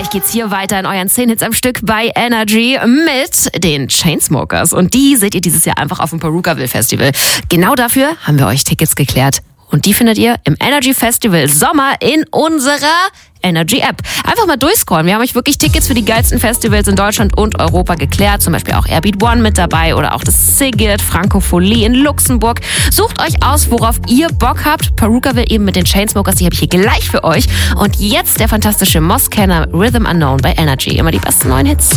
gleich geht's hier weiter in euren 10 Hits am Stück bei Energy mit den Chainsmokers. Und die seht ihr dieses Jahr einfach auf dem Porookaville Festival. Genau dafür haben wir euch Tickets geklärt. Und die findet ihr im Energy Festival Sommer in unserer Energy App. Einfach mal durchscrollen. Wir haben euch wirklich Tickets für die geilsten Festivals in Deutschland und Europa geklärt. Zum Beispiel auch Airbeat One mit dabei oder auch das Sigurd, Frankophonie in Luxemburg. Sucht euch aus, worauf ihr Bock habt. Porookaville eben mit den Chainsmokers, die habe ich hier gleich für euch. Und jetzt der fantastische Moss Kenner Rhythm Unknown bei Energy. Immer die besten neuen Hits.